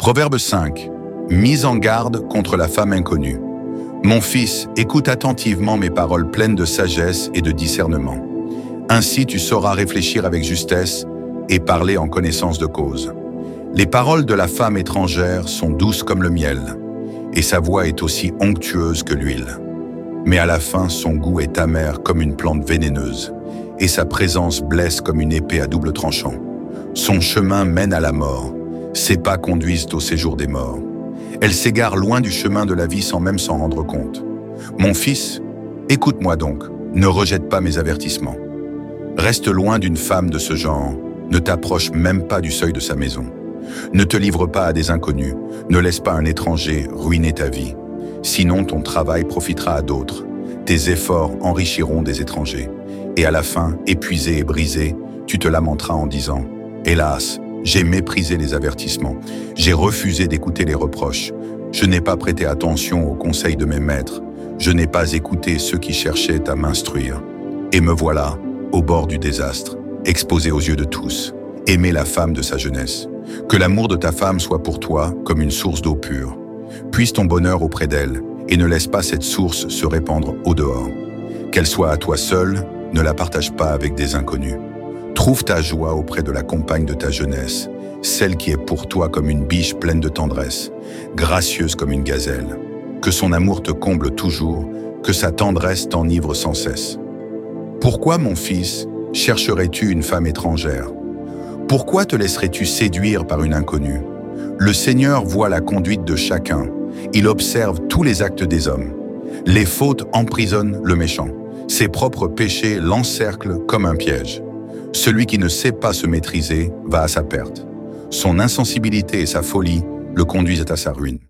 Proverbe 5. Mise en garde contre la femme inconnue. Mon fils, écoute attentivement mes paroles pleines de sagesse et de discernement. Ainsi tu sauras réfléchir avec justesse et parler en connaissance de cause. Les paroles de la femme étrangère sont douces comme le miel, et sa voix est aussi onctueuse que l'huile. Mais à la fin, son goût est amer comme une plante vénéneuse, et sa présence blesse comme une épée à double tranchant. Son chemin mène à la mort, ses pas conduisent au séjour des morts. Elle s'égare loin du chemin de la vie sans même s'en rendre compte. Mon fils, écoute-moi donc, ne rejette pas mes avertissements. Reste loin d'une femme de ce genre, ne t'approche même pas du seuil de sa maison. Ne te livre pas à des inconnus, ne laisse pas un étranger ruiner ta vie. Sinon ton travail profitera à d'autres, tes efforts enrichiront des étrangers. Et à la fin, épuisé et brisé, tu te lamenteras en disant « Hélas, j'ai méprisé les avertissements, j'ai refusé d'écouter les reproches, je n'ai pas prêté attention aux conseils de mes maîtres, je n'ai pas écouté ceux qui cherchaient à m'instruire. Et me voilà, au bord du désastre, exposé aux yeux de tous, aimer la femme de sa jeunesse. Que l'amour de ta femme soit pour toi comme une source d'eau pure. Puise ton bonheur auprès d'elle et ne laisse pas cette source se répandre au dehors. Qu'elle soit à toi seule, ne la partage pas avec des inconnus. Trouve ta joie auprès de la compagne de ta jeunesse, celle qui est pour toi comme une biche pleine de tendresse, gracieuse comme une gazelle. Que son amour te comble toujours, que sa tendresse t'enivre sans cesse. Pourquoi, mon fils, chercherais-tu une femme étrangère? Pourquoi te laisserais-tu séduire par une inconnue? Le Seigneur voit la conduite de chacun. Il observe tous les actes des hommes. Les fautes emprisonnent le méchant. Ses propres péchés l'encerclent comme un piège. Celui qui ne sait pas se maîtriser va à sa perte. Son insensibilité et sa folie le conduisent à sa ruine.